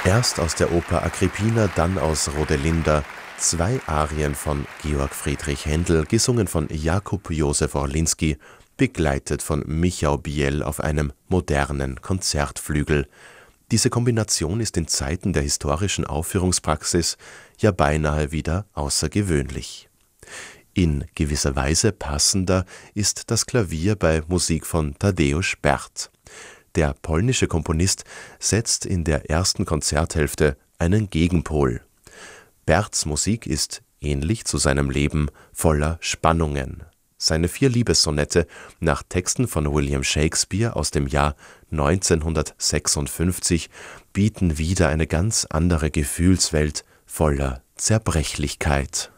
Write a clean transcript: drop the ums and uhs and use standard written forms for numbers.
Erst aus der Oper Agrippina, dann aus Rodelinda, zwei Arien von Georg Friedrich Händel, gesungen von Jakub Józef Orliński, begleitet von Michał Biel auf einem modernen Konzertflügel. Diese Kombination ist in Zeiten der historischen Aufführungspraxis ja beinahe wieder außergewöhnlich. In gewisser Weise passender ist das Klavier bei Musik von Tadeusz Bert. Der polnische Komponist setzt in der ersten Konzerthälfte einen Gegenpol. Berts Musik ist, ähnlich zu seinem Leben, voller Spannungen. Seine 4 Liebessonette nach Texten von William Shakespeare aus dem Jahr 1956 bieten wieder eine ganz andere Gefühlswelt voller Zerbrechlichkeit.